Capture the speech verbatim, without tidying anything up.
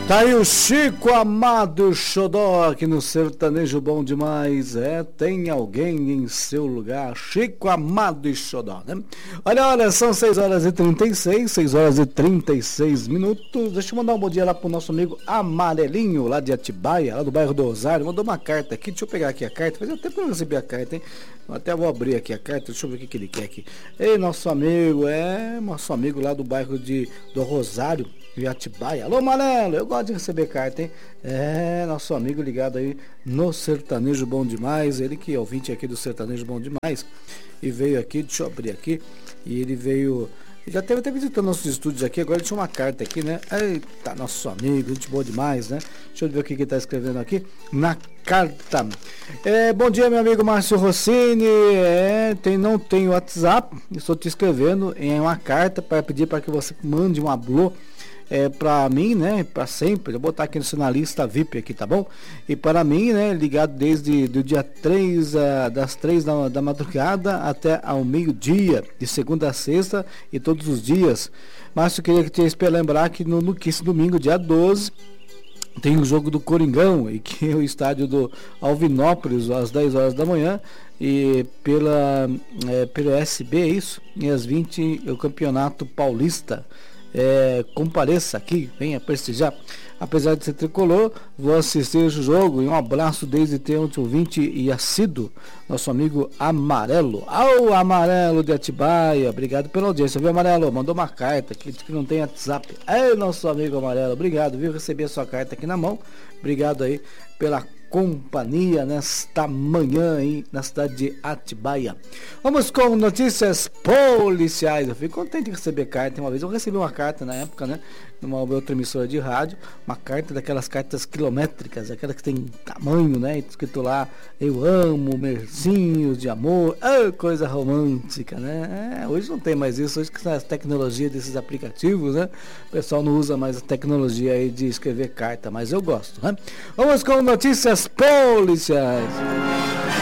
Tá aí o Chico Amado Xodó aqui no Sertanejo Bom Demais. É, tem alguém em seu lugar. Chico Amado e Xodó, né? Olha, olha, são seis horas e trinta e seis, seis horas e trinta e seis minutos. Deixa eu mandar um bom dia lá pro nosso amigo Amarelinho, lá de Atibaia, lá do bairro do Rosário. Mandou uma carta aqui, deixa eu pegar aqui a carta. Faz tempo que eu não recebi a carta, hein? Eu até vou abrir aqui a carta, deixa eu ver o que, que ele quer aqui. Ei, nosso amigo, é, nosso amigo lá do bairro de, do Rosário, de Atibaia. Alô, Amarelo, eu gosto de receber carta, hein? É, nosso amigo ligado aí no Sertanejo Bom Demais, ele que é ouvinte aqui do Sertanejo Bom Demais, e veio aqui, deixa eu abrir aqui, e ele veio, já teve até visitando nossos estúdios aqui, agora ele tinha uma carta aqui, né? Eita, nosso amigo, gente boa demais, né? Deixa eu ver o que ele tá escrevendo aqui na carta. É, bom dia, meu amigo Márcio Rossini. É, tem, não tem WhatsApp, estou te escrevendo em uma carta para pedir para que você mande um alô é, para mim, né, para sempre. Eu vou botar aqui no sinalista V I P aqui, tá bom? E para mim, né, ligado desde do dia três, uh, das três da, da madrugada até ao meio-dia, de segunda a sexta e todos os dias. Mas eu queria que te lembrar que no, no que esse domingo, dia doze, tem o jogo do Coringão, e que é o estádio do Alvinópolis, às dez horas da manhã, e pela, é, pelo S B, é isso? E às vinte, o Campeonato Paulista. É, compareça aqui, venha prestigiar. Apesar de ser tricolor, vou assistir o jogo, e um abraço desde ter um ouvinte e assíduo, nosso amigo Amarelo. Ao Amarelo de Atibaia, obrigado pela audiência, viu, Amarelo? Mandou uma carta aqui, diz que não tem WhatsApp. É, nosso amigo Amarelo, obrigado, viu? Recebi a sua carta aqui na mão, obrigado aí pela companhia nesta manhã aí na cidade de Atibaia. Vamos com notícias policiais. Eu fico contente de receber carta. Uma vez eu recebi uma carta na época, né, numa outra emissora de rádio, uma carta daquelas cartas quilométricas, aquelas que tem tamanho, né, escrito lá, eu amo mercinhos de amor, oh, coisa romântica, né? É, hoje não tem mais isso, hoje que as tecnologias desses aplicativos, né, o pessoal não usa mais a tecnologia aí de escrever carta, mas eu gosto, né? Vamos com notícias policiais.